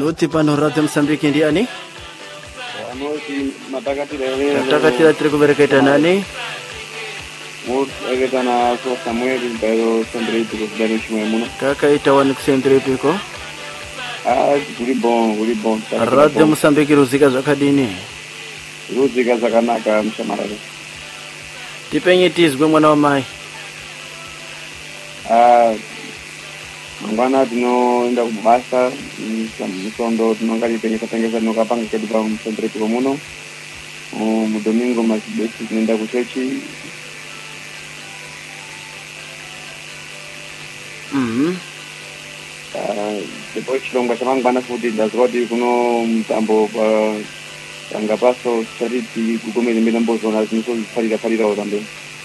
Aloti pano Radio Msambiki ndiani? Anoti matakatira Takatira tiri kubereketa nani? Mureketa na so Samuel Bayo Sandrei kuzidani shimwe muno. Kaka itawani kusendere piko? Guri bon. Radio Msambiki ruzika zakadini? Ruzika zakanaka mshamarare. Tipenye tizgwe mwana wa mai? Mangwana tinoenda kubasa musondo tinongali tengesa nokapanga kedu pa Sandrei piko muno. Mudomingo masibesi tinoenda kuchechi. Depois chilonga chamangwana futi ndazoti kuno mtambo tanga paso chariti kugomera mbena mbozo na zinoso farira otambe.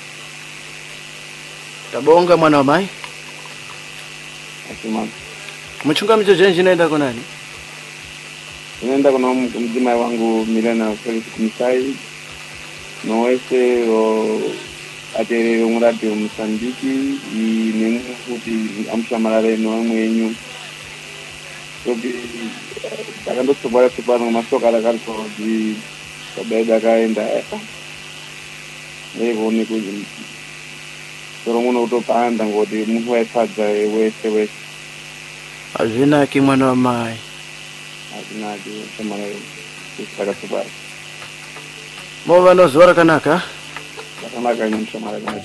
Tabonga mwana wa mai? Asimana. Mchunga mjojenji naenda kwa nani? Naenda kuna mzima wangu Milena Felix Kumisai. Noese atere umuradi Msambiki ni futi amshamarare no mwenyu. Sobi takando sobara masoka lakarko di kabeda kaenda levo ni kuji soromuno utopanda ngoti muntu waisadza wese Azvina ki mwana wa mai? azina ki semana kusaka sobara Mova no zora kanaka? kanaka ni mshamara kana